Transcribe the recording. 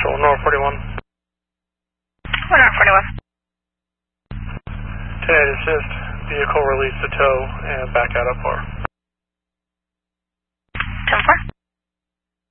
Show North 41. We're North 41. 10 assist. Vehicle release the tow and back out up far. 10-4.